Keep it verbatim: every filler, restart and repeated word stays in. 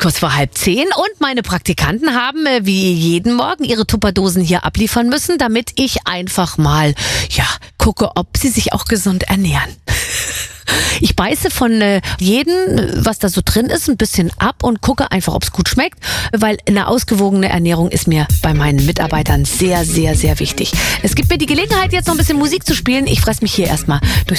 kurz vor halb zehn und meine Praktikanten haben äh, wie jeden Morgen ihre Tupperdosen hier abliefern müssen, damit ich einfach mal, ja, gucke, ob sie sich auch gesund ernähren. Ich beiße von äh, jedem, was da so drin ist, ein bisschen ab und gucke einfach, ob es gut schmeckt, weil eine ausgewogene Ernährung ist mir bei meinen Mitarbeitern sehr, sehr, sehr wichtig. Es gibt mir die Gelegenheit, jetzt noch ein bisschen Musik zu spielen. Ich fresse mich hier erstmal durch